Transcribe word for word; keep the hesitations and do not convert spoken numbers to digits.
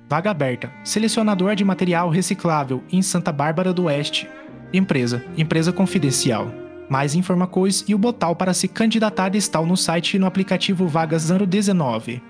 Vaga aberta. Selecionador de material reciclável em Santa Bárbara do Oeste. Empresa. Empresa confidencial. Mais informações e o botal para se candidatar está no site e no aplicativo Vagas Ano dezenove.